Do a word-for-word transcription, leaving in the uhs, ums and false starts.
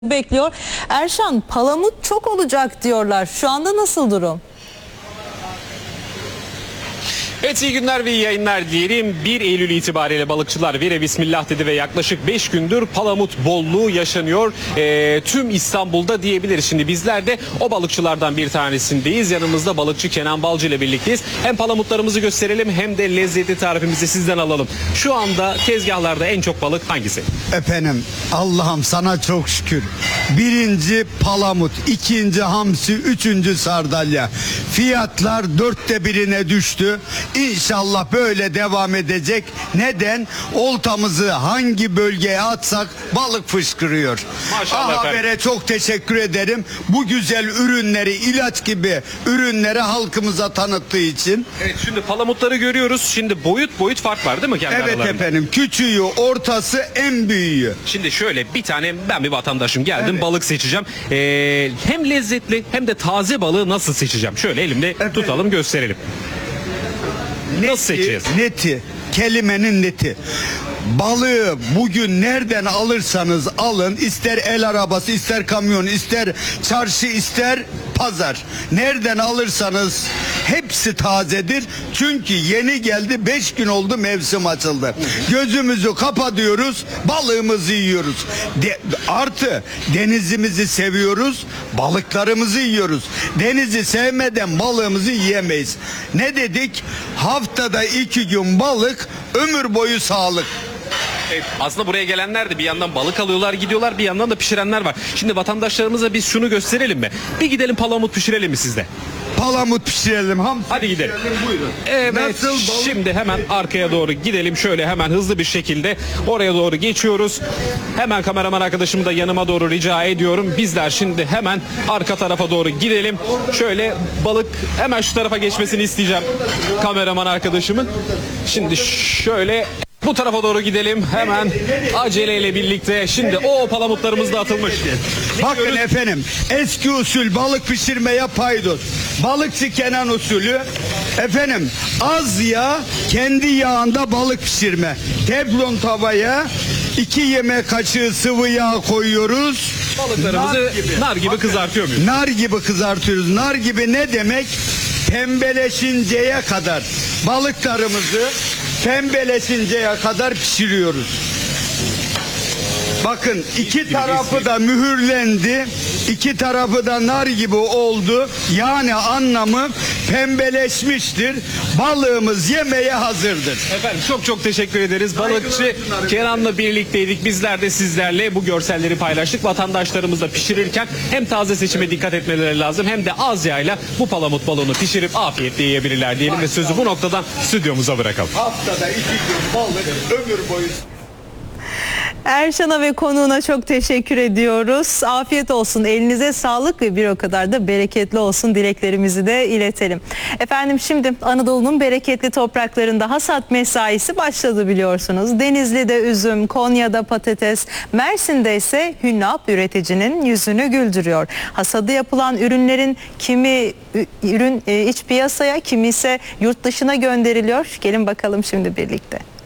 bekliyor. Erşan, palamut çok olacak diyorlar. Şu anda nasıl durum? Evet, iyi günler ve iyi yayınlar diyelim. bir Eylül itibariyle balıkçılar vire bismillah dedi ve yaklaşık beş gündür palamut bolluğu yaşanıyor. E, tüm İstanbul'da diyebiliriz. Şimdi bizler de o balıkçılardan bir tanesindeyiz. Yanımızda balıkçı Kenan Balcı ile birlikteyiz. Hem palamutlarımızı gösterelim hem de lezzetli tarifimizi sizden alalım. Şu anda tezgahlarda en çok balık hangisi? Efendim, Allah'ım sana çok şükür. Birinci palamut, ikinci hamsi, üçüncü sardalya. Fiyatlar dörtte birine düştü. İnşallah böyle devam edecek. Neden? Oltamızı hangi bölgeye atsak balık fışkırıyor. Maşallah Haber'e çok teşekkür ederim. Bu güzel ürünleri, ilaç gibi ürünleri halkımıza tanıttığı için. Evet, şimdi palamutları görüyoruz. Şimdi boyut boyut fark var değil mi kendi Evet aralarında? efendim, küçüğü, ortası, en büyüğü. Şimdi şöyle bir tane, ben bir vatandaşım geldim, Evet. balık seçeceğim. Ee, hem lezzetli hem de taze balığı nasıl seçeceğim? Şöyle elimde tutalım, gösterelim. Nasıl seçeceğiz? Neti, kelimenin neti. Balığı bugün nereden alırsanız alın, ister el arabası, ister kamyon, ister çarşı, ister pazar. Nereden alırsanız hepsi tazedir. Çünkü yeni geldi, beş gün oldu, mevsim açıldı. Gözümüzü kapatıyoruz, balığımızı yiyoruz. De, artı denizimizi seviyoruz, balıklarımızı yiyoruz. Denizi sevmeden balığımızı yiyemeyiz. Ne dedik? Haftada iki gün balık, ömür boyu sağlık. Evet, aslında buraya gelenler de bir yandan balık alıyorlar, gidiyorlar, bir yandan da pişirenler var. Şimdi vatandaşlarımıza biz şunu gösterelim mi? Bir gidelim palamut pişirelim mi sizde? Palamut pişirelim. Hamsi Hadi gidelim. pişirelim, buyurun. Evet, Nasıl balık? şimdi hemen arkaya doğru gidelim. Şöyle hemen hızlı bir şekilde oraya doğru geçiyoruz. Hemen kameraman arkadaşımı da yanıma doğru rica ediyorum. Bizler şimdi hemen arka tarafa doğru gidelim. Şöyle balık hemen şu tarafa geçmesini isteyeceğim kameraman arkadaşımın. Şimdi şöyle bu tarafa doğru gidelim hemen aceleyle birlikte. Şimdi o palamutlarımız da atılmış. Bakın efendim, eski usul balık pişirmeye paydos. Balıkçı Kenan usulü. Efendim, az yağ, kendi yağında balık pişirme. Teflon tavaya iki yemek kaşığı sıvı yağ koyuyoruz. Balıklarımızı nar gibi, nar gibi kızartıyor muyuz? Nar gibi kızartıyoruz. Nar gibi ne demek? Pembeleşinceye kadar balıklarımızı pembeleşinceye kadar pişiriyoruz. Bakın, iki tarafı da mühürlendi. İki tarafı da nar gibi oldu. Yani anlamı pembeleşmiştir. Balığımız yemeye hazırdır. Efendim çok çok teşekkür ederiz. Balıkçı Kenan'la birlikteydik. Bizler de sizlerle bu görselleri paylaştık. Vatandaşlarımız da pişirirken hem taze seçime dikkat etmeleri lazım hem de az yağla bu palamut balığını pişirip afiyetle yiyebilirler diyelim ve sözü bu noktadan stüdyomuza bırakalım. Haftada iki gün balık, ömür boyu. Erşan'a ve konuğuna çok teşekkür ediyoruz. Afiyet olsun, elinize sağlık ve bir o kadar da bereketli olsun dileklerimizi de iletelim. Efendim, şimdi Anadolu'nun bereketli topraklarında hasat mesaisi başladı biliyorsunuz. Denizli'de üzüm, Konya'da patates, Mersin'de ise hünnap üreticinin yüzünü güldürüyor. Hasadı yapılan ürünlerin kimi ürün iç piyasaya, kimi ise yurt dışına gönderiliyor. Gelin bakalım şimdi birlikte.